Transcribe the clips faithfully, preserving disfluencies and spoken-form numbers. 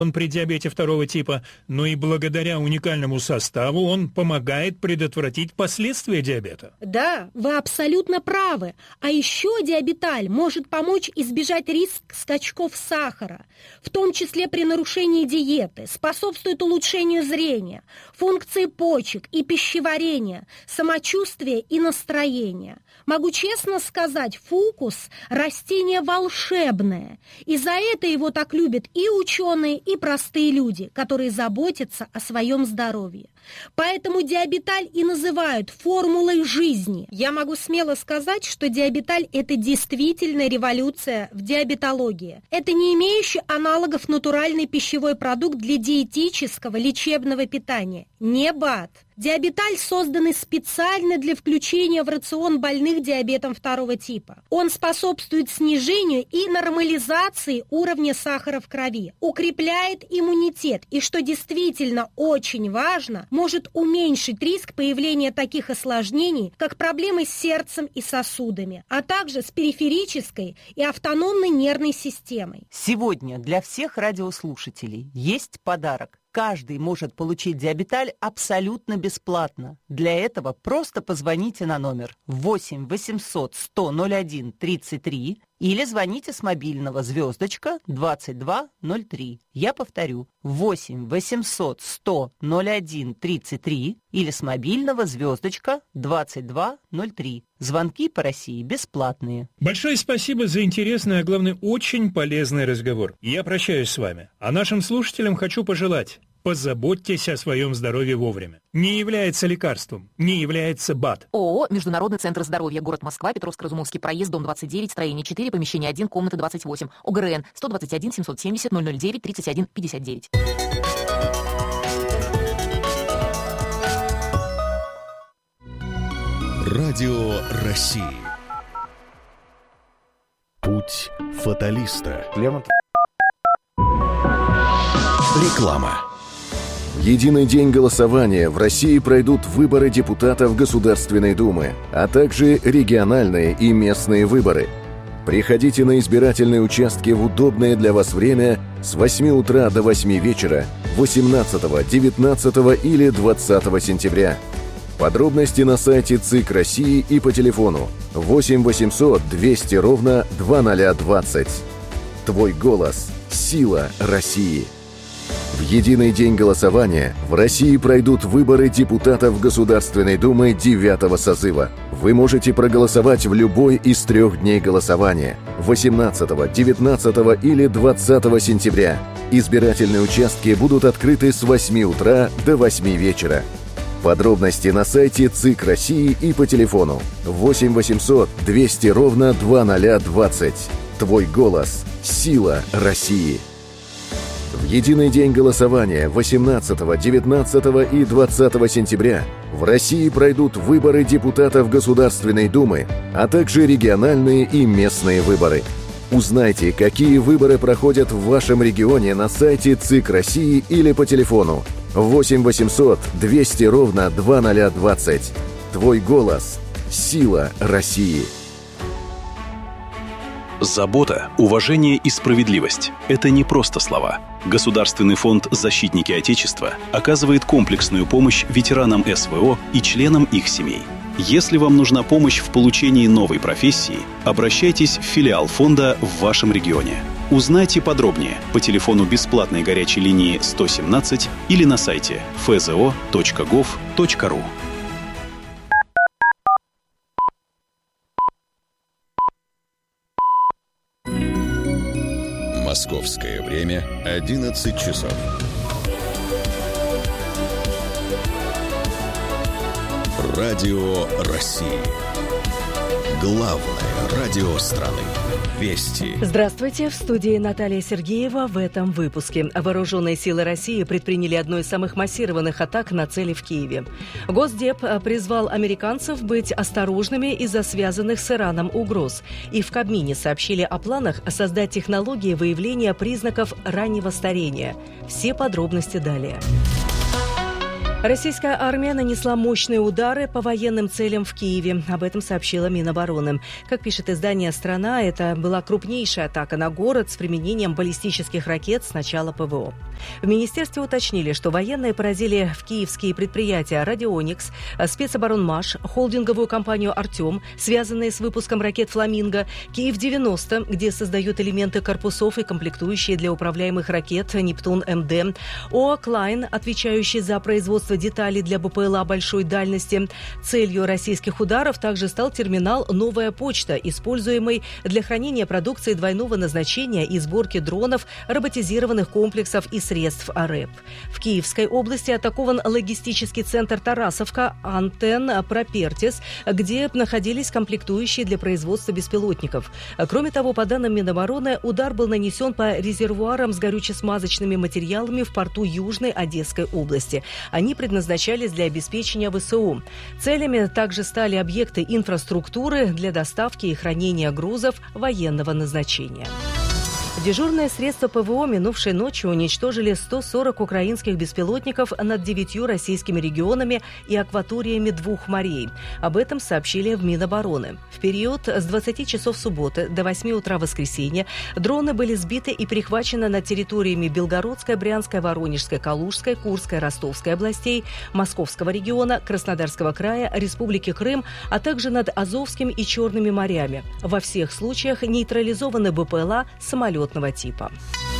при диабете второго типа, но и благодаря уникальному составу он помогает предотвратить последствия диабета. Да, вы абсолютно правы. А еще диабеталь может помочь избежать риск скачков сахара, в том числе при нарушении диеты, способствует улучшению зрения, функции почек и пищеварения, самочувствия и настроения. Могу честно сказать, фукус – растение волшебное, и за это его так любят и ученые, и простые люди, которые заботятся о своем здоровье. Поэтому диабеталь и называют формулой жизни. Я могу смело сказать, что диабеталь – это действительно революция в диабетологии. Это не имеющий аналогов натуральный пищевой продукт для диетического лечебного питания. Не БАД. Диабеталь создан специально для включения в рацион больных диабетом второго типа. Он способствует снижению и нормализации уровня сахара в крови, укрепляет иммунитет и, что действительно очень важно, может уменьшить риск появления таких осложнений, как проблемы с сердцем и сосудами, а также с периферической и автономной нервной системой. Сегодня для всех радиослушателей есть подарок. Каждый может получить диабеталь абсолютно бесплатно. Для этого просто позвоните на номер восемь восемьсот сто ноль один тридцать три или звоните с мобильного звездочка двадцать два ноль три. Я повторю, восемь восемьсот сто ноль один тридцать три или с мобильного звездочка двадцать два ноль три. Звонки по России бесплатные. Большое спасибо за интересный, а главное, очень полезный разговор. Я прощаюсь с вами. А нашим слушателям хочу пожелать: позаботьтесь о своем здоровье вовремя. Не является лекарством, не является БАД. ООО «Международный центр здоровья», город Москва, Петровско-Разумовский проезд, дом двадцать девять, строение четыре, помещение один, комната двадцать восемь. ОГРН сто двадцать один семьсот семьдесят ноль ноль девять тридцать один пятьдесят девять. Радио России. Путь фаталиста. Клемент. Реклама. В единый день голосования в России пройдут выборы депутатов Государственной Думы, а также региональные и местные выборы. Приходите на избирательные участки в удобное для вас время с восьми утра до восьми вечера восемнадцатого, девятнадцатого или двадцатого сентября. Подробности на сайте ЦИК России и по телефону восемь восемьсот двести ровно двадцать двадцать. Твой голос – сила России. В единый день голосования в России пройдут выборы депутатов Государственной Думы девятого созыва. Вы можете проголосовать в любой из трех дней голосования – восемнадцатого, девятнадцатого или двадцатого сентября. Избирательные участки будут открыты с восьми утра до восьми вечера. Подробности на сайте ЦИК России и по телефону восемь восемьсот двести ровно двадцать двадцать. Твой голос – сила России. В единый день голосования восемнадцатого, девятнадцатого и двадцатого сентября в России пройдут выборы депутатов Государственной Думы, а также региональные и местные выборы. Узнайте, какие выборы проходят в вашем регионе на сайте ЦИК России или по телефону восемь восемьсот двести ровно двадцать двадцать. Твой голос – сила России. Забота, уважение и справедливость – это не просто слова. Государственный фонд «Защитники Отечества» оказывает комплексную помощь ветеранам эс вэ о и членам их семей. Если вам нужна помощь в получении новой профессии, обращайтесь в филиал фонда в вашем регионе. Узнайте подробнее по телефону бесплатной горячей линии сто семнадцать или на сайте эф зэ о точка гов точка ру. Московское время одиннадцать часов. Радио России. Главное радио страны. Вести. Здравствуйте, в студии Наталья Сергеева. В этом выпуске. Вооруженные силы России предприняли одну из самых массированных атак на цели в Киеве. Госдеп призвал американцев быть осторожными из-за связанных с Ираном угроз. И в Кабмине сообщили о планах создать технологии выявления признаков раннего старения. Все подробности далее. Российская армия нанесла мощные удары по военным целям в Киеве. Об этом сообщила Минобороны. Как пишет издание «Страна», это была крупнейшая атака на город с применением баллистических ракет с начала ПВО. В министерстве уточнили, что военные поразили в киевские предприятия «Радионикс», спецоборонмаш, холдинговую компанию «Артем», связанные с выпуском ракет «Фламинго», Киев-девяносто, где создают элементы корпусов и комплектующие для управляемых ракет «Нептун-МД», ОАО «Клайн», отвечающий за производство деталей для БПЛА большой дальности. Целью российских ударов также стал терминал «Новая почта», используемый для хранения продукции двойного назначения и сборки дронов, роботизированных комплексов и средств РЭП. В Киевской области атакован логистический центр «Тарасовка», антенн «Пропертис», где находились комплектующие для производства беспилотников. Кроме того, по данным Минобороны, удар был нанесен по резервуарам с горюче-смазочными материалами в порту Южной Одесской области. Они предназначались для обеспечения ВСУ. Целями также стали объекты инфраструктуры для доставки и хранения грузов военного назначения. Дежурные средства ПВО минувшей ночью уничтожили сто сорок украинских беспилотников над девятью российскими регионами и акваториями двух морей. Об этом сообщили в Минобороны. В период с двадцати часов субботы до восьми утра воскресенья дроны были сбиты и перехвачены над территориями Белгородской, Брянской, Воронежской, Калужской, Курской, Ростовской областей, Московского региона, Краснодарского края, Республики Крым, а также над Азовским и Черными морями. Во всех случаях нейтрализованы БПЛА самолетного типа.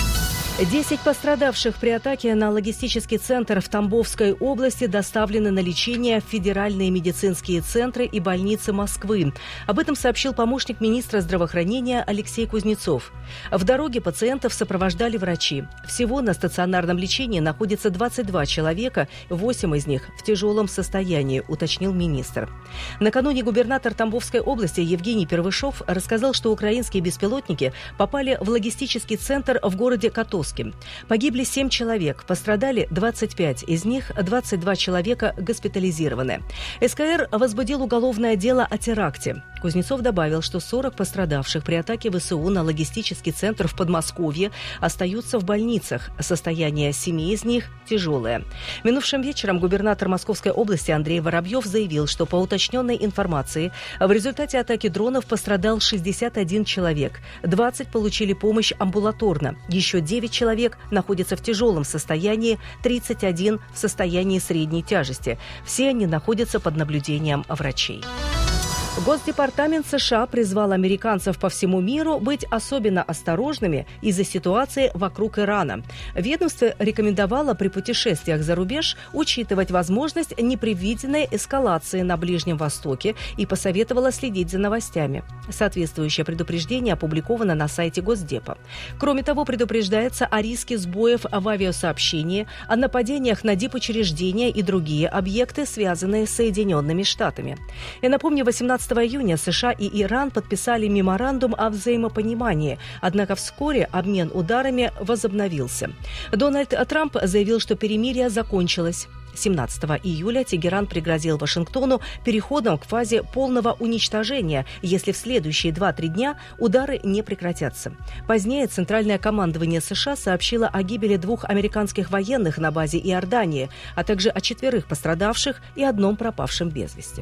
Десять пострадавших при атаке на логистический центр в Тамбовской области доставлены на лечение в федеральные медицинские центры и больницы Москвы. Об этом сообщил помощник министра здравоохранения Алексей Кузнецов. В дороге пациентов сопровождали врачи. Всего на стационарном лечении находится двадцать два человека, восемь из них в тяжелом состоянии, уточнил министр. Накануне губернатор Тамбовской области Евгений Первышов рассказал, что украинские беспилотники попали в логистический центр в городе Котовск. Погибли семь человек, пострадали двадцать пять, из них двадцать два человека госпитализированы. СКР возбудил уголовное дело о теракте. Кузнецов добавил, что сорок пострадавших при атаке ВСУ на логистический центр в Подмосковье остаются в больницах. Состояние семи из них тяжелое. Минувшим вечером губернатор Московской области Андрей Воробьев заявил, что по уточненной информации в результате атаки дронов пострадал шестьдесят один человек, двадцать получили помощь амбулаторно, еще девять человек находятся в тяжелом состоянии, тридцать один в состоянии средней тяжести. Все они находятся под наблюдением врачей. Госдепартамент США призвал американцев по всему миру быть особенно осторожными из-за ситуации вокруг Ирана. Ведомство рекомендовало при путешествиях за рубеж учитывать возможность непредвиденной эскалации на Ближнем Востоке и посоветовало следить за новостями. Соответствующее предупреждение опубликовано на сайте Госдепа. Кроме того, предупреждается о риске сбоев в авиасообщении, о нападениях на дипучреждения и другие объекты, связанные с Соединенными Штатами. И напомню, восемнадцатого июня США и Иран подписали меморандум о взаимопонимании, однако вскоре обмен ударами возобновился. Дональд Трамп заявил, что перемирие закончилось. семнадцатого июля Тегеран пригрозил Вашингтону переходом к фазе полного уничтожения, если в следующие два-три дня удары не прекратятся. Позднее Центральное командование США сообщило о гибели двух американских военных на базе Иордании, а также о четверых пострадавших и одном пропавшем без вести.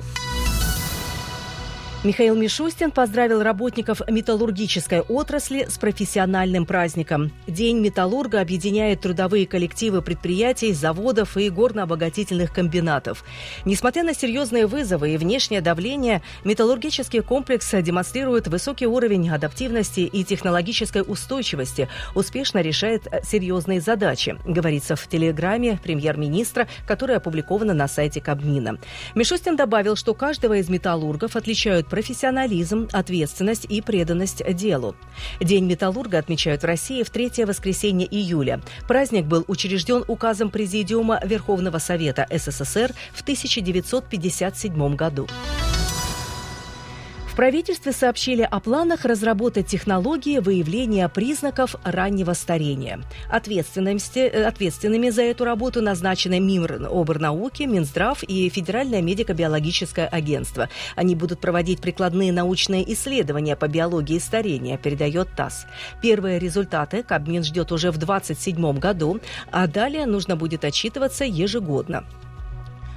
Михаил Мишустин поздравил работников металлургической отрасли с профессиональным праздником. День металлурга объединяет трудовые коллективы предприятий, заводов и горно-обогатительных комбинатов. Несмотря на серьезные вызовы и внешнее давление, металлургический комплекс демонстрирует высокий уровень адаптивности и технологической устойчивости, успешно решает серьезные задачи, говорится в телеграмме премьер-министра, которая опубликована на сайте Кабмина. Мишустин добавил, что каждого из металлургов отличают профессионализм, ответственность и преданность делу. День металлурга отмечают в России в третье воскресенье июля. Праздник был учрежден указом Президиума Верховного Совета СССР в тысяча девятьсот пятьдесят седьмом году. В правительстве сообщили о планах разработать технологии выявления признаков раннего старения. Ответственными за эту работу назначены Миноборнауки, Минздрав и Федеральное медико-биологическое агентство. Они будут проводить прикладные научные исследования по биологии старения, передает ТАСС. Первые результаты Кабмин ждет уже в двадцать седьмом году, а далее нужно будет отчитываться ежегодно.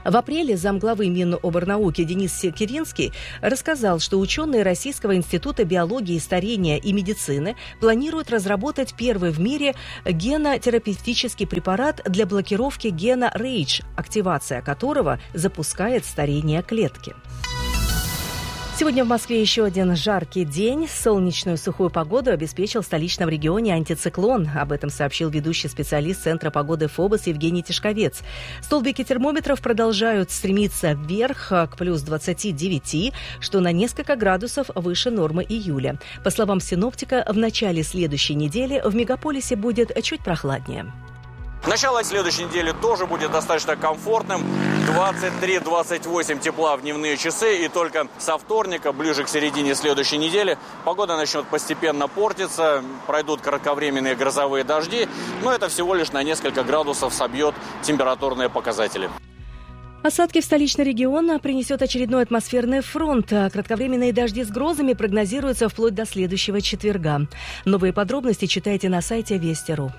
В апреле замглавы Миноборнауки Денис Секиринский рассказал, что ученые Российского института биологии, старения и медицины планируют разработать первый в мире генотерапевтический препарат для блокировки гена рейдж, активация которого запускает старение клетки. Сегодня в Москве еще один жаркий день. Солнечную сухую погоду обеспечил в столичном регионе антициклон. Об этом сообщил ведущий специалист Центра погоды ФОБОС Евгений Тишковец. Столбики термометров продолжают стремиться вверх к плюс двадцати девяти, что на несколько градусов выше нормы июля. По словам синоптика, в начале следующей недели в мегаполисе будет чуть прохладнее. Начало следующей недели тоже будет достаточно комфортным. двадцать три - двадцать восемь тепла в дневные часы. И только со вторника, ближе к середине следующей недели, погода начнет постепенно портиться. Пройдут кратковременные грозовые дожди. Но это всего лишь на несколько градусов собьет температурные показатели. Осадки в столичный регион принесет очередной атмосферный фронт. Кратковременные дожди с грозами прогнозируются вплоть до следующего четверга. Новые подробности читайте на сайте Вести точка ру.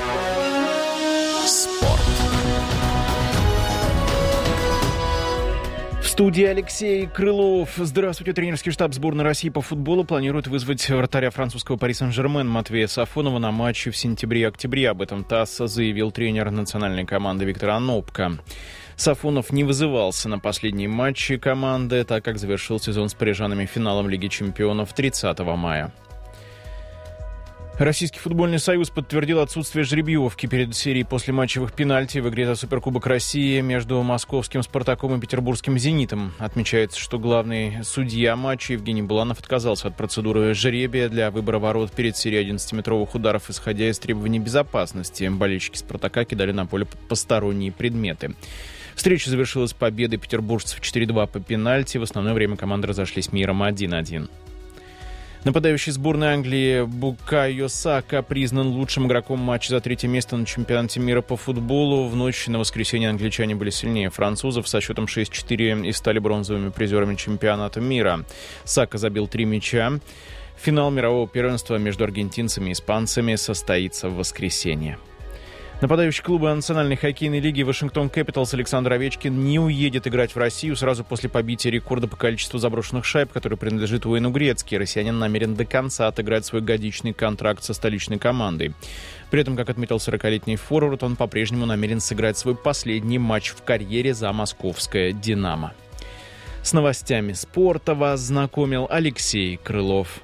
В студии Алексей Крылов. Здравствуйте. Тренерский штаб сборной России по футболу планирует вызвать вратаря французского Пари Сен-Жермен Матвея Сафонова на матчи в сентябре-октябре. Об этом ТАСС заявил тренер национальной команды Виктор Анопко. Сафонов не вызывался на последние матчи команды, так как завершил сезон с парижанами финалом Лиги чемпионов тридцатого мая. Российский футбольный союз подтвердил отсутствие жеребьевки перед серией послематчевых пенальти в игре за Суперкубок России между московским «Спартаком» и петербургским «Зенитом». Отмечается, что главный судья матча Евгений Буланов отказался от процедуры жеребия для выбора ворот перед серией одиннадцатиметровых ударов, исходя из требований безопасности. Болельщики «Спартака» кидали на поле посторонние предметы. Встреча завершилась победой петербуржцев четыре-два по пенальти. В основное время команды разошлись миром один-один. Нападающий сборной Англии Букайо Сака признан лучшим игроком матча за третье место на чемпионате мира по футболу. В ночь на воскресенье англичане были сильнее французов со счетом шесть-четыре и стали бронзовыми призерами чемпионата мира. Сака забил три мяча. Финал мирового первенства между аргентинцами и испанцами состоится в воскресенье. Нападающий клуба Национальной хоккейной лиги Вашингтон Кэпиталс Александр Овечкин не уедет играть в Россию сразу после побития рекорда по количеству заброшенных шайб, который принадлежит Уэйну Грецки. Россиянин намерен до конца отыграть свой годичный контракт со столичной командой. При этом, как отметил сорокалетний форвард, он по-прежнему намерен сыграть свой последний матч в карьере за московское «Динамо». С новостями спорта вас знакомил Алексей Крылов.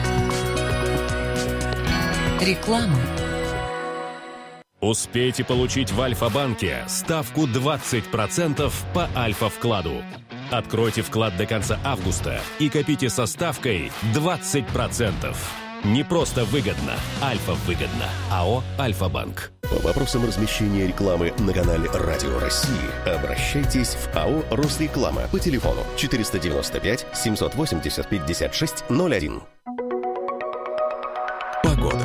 Реклама. Успейте получить в Альфа-банке ставку двадцать процентов по Альфа-вкладу. Откройте вклад до конца августа и копите со ставкой двадцать процентов. Не просто выгодно, Альфа-выгодно. АО «Альфа-банк». По вопросам размещения рекламы на канале «Радио России» обращайтесь в АО «Росреклама» по телефону четыреста девяносто пять семьсот восемьдесят пятьдесят шесть ноль один. Погода.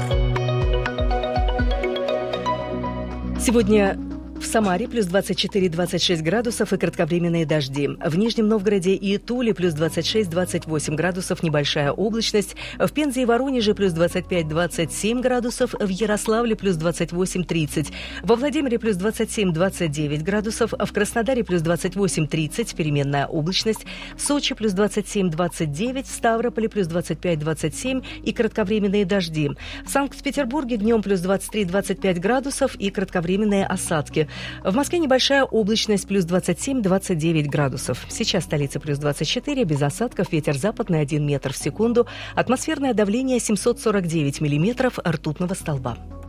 Сегодня в Самаре плюс двадцать четыре - двадцать шесть градусов и кратковременные дожди. В Нижнем Новгороде и Туле плюс двадцать шесть - двадцать восемь градусов, небольшая облачность. В Пензе и Воронеже плюс двадцать пять - двадцать семь градусов. В Ярославле плюс двадцать восемь - тридцать. Во Владимире плюс двадцать семь - двадцать девять градусов. В Краснодаре плюс двадцать восемь - тридцать, переменная облачность. В Сочи плюс двадцать семь - двадцать девять. В Ставрополе плюс двадцать пять - двадцать семь и кратковременные дожди. В Санкт-Петербурге днем плюс двадцать три - двадцать пять градусов и кратковременные осадки. В Москве небольшая облачность, плюс двадцать семь - двадцать девять градусов. Сейчас столица плюс двадцать четыре, без осадков, ветер западный один метр в секунду, атмосферное давление семьсот сорок девять миллиметров ртутного столба.